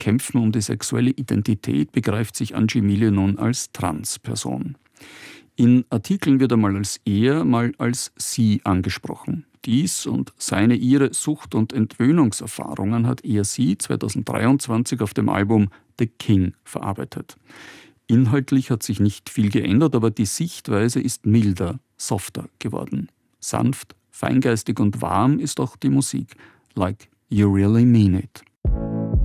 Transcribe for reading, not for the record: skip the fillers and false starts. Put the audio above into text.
Kämpfen um die sexuelle Identität begreift sich Angie Mille nun als Transperson. In Artikeln wird er mal als er, mal als sie angesprochen. Dies und ihre Sucht- und Entwöhnungserfahrungen hat er sie 2023 auf dem Album The King verarbeitet. Inhaltlich hat sich nicht viel geändert, aber die Sichtweise ist milder, softer geworden. Sanft, feingeistig und warm ist auch die Musik. Like You Really Mean It.